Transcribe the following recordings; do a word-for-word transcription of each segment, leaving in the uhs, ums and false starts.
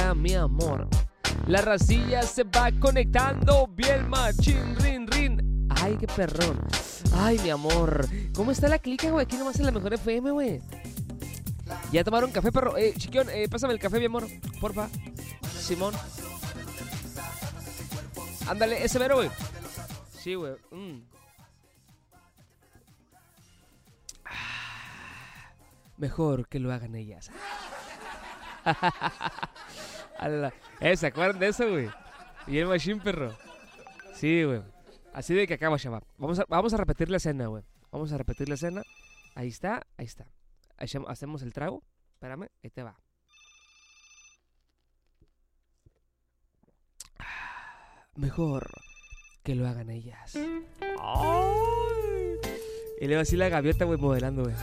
ya, mi amor. La racilla se va conectando, bien machín, rin, rin. Ay, qué perrón. Ay, mi amor. ¿Cómo está la clica, güey? Aquí nomás en la mejor F M, güey. ¿Ya tomaron café, perro? Eh, chiquión, eh, pásame el café, mi amor. Porfa. Simón. Ándale, ese mero, güey. Sí, güey. Mm. Mejor que lo hagan ellas. eh, ¿Se acuerdan de eso, güey? Y el machine, perro. Sí, güey. Así de que acaba, chaval. Vamos a, vamos a repetir la escena, güey. Vamos a repetir la escena. Ahí está, ahí está. Hacemos el trago. Espérame, ahí te va. Mejor que lo hagan ellas. ¡Ay! Y luego así la gaviota, güey, modelando, güey.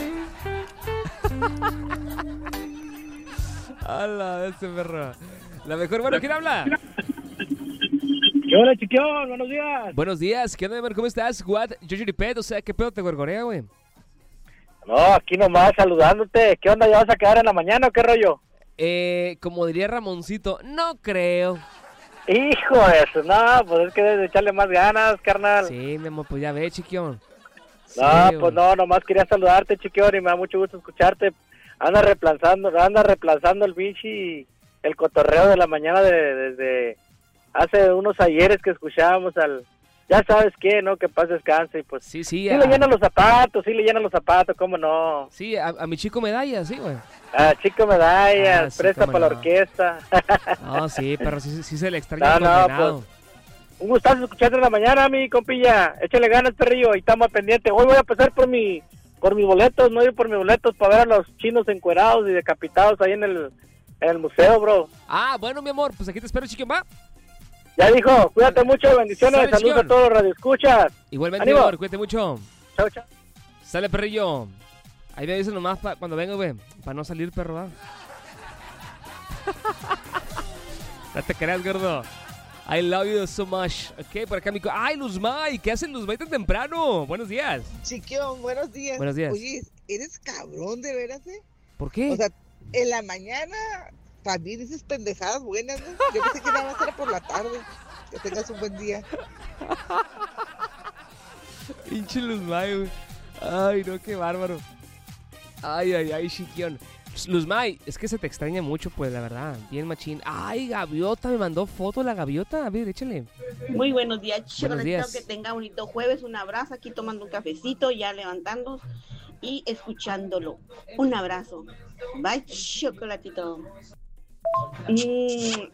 ¡Hala, ese perro! La mejor, bueno, ¿quién habla? ¿Qué hola, chiquión? Buenos días. Buenos días, ¿qué onda, mi amor? ¿Cómo estás? What? Yo, Pet, o sea, ¿qué pedo te gorgorea, güey? No, aquí nomás saludándote. ¿Qué onda? ¿Ya vas a quedar en la mañana o qué rollo? Eh, como diría Ramoncito, no creo. Hijo de eso, no, pues es que debes de echarle más ganas, carnal. Sí, mi amor, pues ya ve, chiquión. Sí, no, pues güey. no, nomás quería saludarte, chiquión, y me da mucho gusto escucharte. Anda reemplazando, anda reemplazando el bichi, el cotorreo de la mañana de, desde hace unos ayeres que escuchábamos al... Ya sabes qué, ¿no? Que paz descanse y pues... Sí, sí. Sí a... le llenan los zapatos, sí le llenan los zapatos, ¿cómo no? Sí, a, a mi chico medalla, sí, güey. Ah, chico medallas, ah, sí, presta para no. la orquesta. No, sí, pero sí, sí se le extraña no, el no, pues, un gustazo escucharte en la mañana, mi compilla. Échale ganas, perrillo, y estamos pendientes. Hoy voy a pasar por mi por mis boletos, no ir por mis boletos para ver a los chinos encuerados y decapitados ahí en el, en el museo, bro. Ah, bueno, mi amor, pues aquí te espero, chiquión, va. Ya dijo, cuídate mucho, bendiciones, Sale, saludos chiquión. a todos los radioescuchas. Igualmente, ¡Ánimo! mi amor, cuídate mucho. Chao, chao. Sale, perrillo. Ahí me dicen nomás pa, cuando vengo, güey, para no salir, perro, ¿va? No te creas, gordo. I love you so much. Ok, por acá mi... ¡Ay, Luzmay! ¿Qué hace Luzmay tan temprano? Buenos días. Chiquión, buenos días. Buenos días. Oye, eres cabrón, de veras, ¿eh? ¿Por qué? O sea, en la mañana también dices pendejadas buenas, ¿no? Yo pensé que nada más era por la tarde. Que tengas un buen día. Pinche Luzmay, güey. Ay, no, qué bárbaro. Ay, ay, ay, chiquión. Luzmay, es que se te extraña mucho, pues, la verdad. Bien machín. Ay, gaviota, me mandó foto la gaviota. A ver, échale. Muy buenos días, Buenos días. Que tenga bonito jueves. Un abrazo aquí tomando un cafecito, ya levantando y escuchándolo. Un abrazo. Bye, chocolatito. Mm,